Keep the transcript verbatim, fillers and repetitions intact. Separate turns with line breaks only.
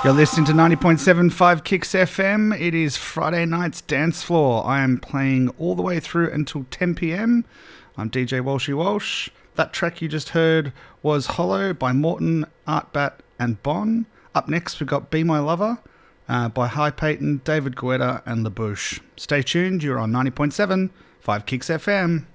You're listening to ninety point seven five Kicks F M. It is Friday night's dance floor. I am playing all the way through until ten p m. I'm D J Walshy Walsh. That track you just heard was Hollow by Morton, Artbat and Bon. Up next we've got Be My Lover uh, by High Payton, David Guetta and LaBouche. Stay tuned, you're on ninety point seven five Kicks F M.